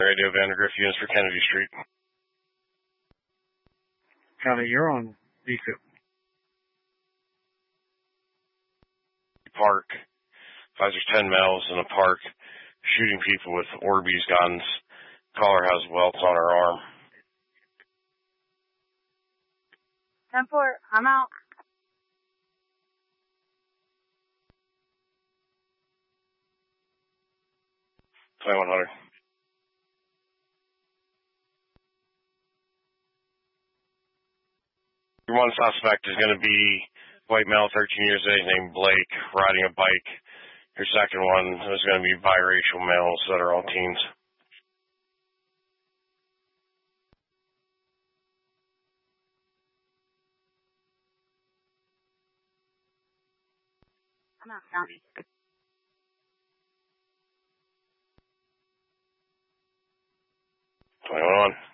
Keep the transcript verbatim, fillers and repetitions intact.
Radio Vandergrift units for Kennedy Street. County, you're on D C. Park. Five or ten males in a park shooting people with Orbeez guns. Caller has welts on her arm. ten four, I'm out. twenty-one hundred. Your one suspect is going to be white male, thirteen years of age, named Blake, riding a bike. Your second one is going to be biracial males that are all teens. I'm out, County. twenty-one.